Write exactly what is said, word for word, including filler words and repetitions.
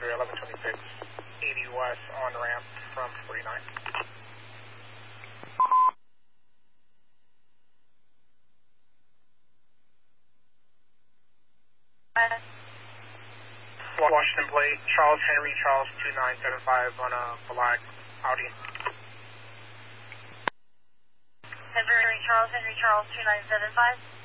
Andrea, eleven twenty-six, eighty west on ramp from forty-nine. Washington plate, Charles Henry, Charles two nine seven five on a black Audi. Henry, Charles Henry, Charles two nine seven five.